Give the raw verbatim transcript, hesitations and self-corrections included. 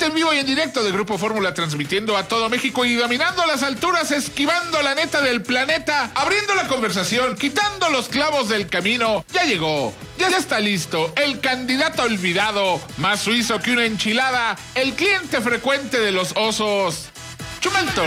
Totalmente en vivo y en directo de Grupo Fórmula, transmitiendo a todo México y dominando las alturas, esquivando la neta del planeta, abriendo la conversación, quitando los clavos del camino. Ya llegó, ya está listo, el candidato olvidado, más suizo que una enchilada, el cliente frecuente de los osos, Chumel Torres.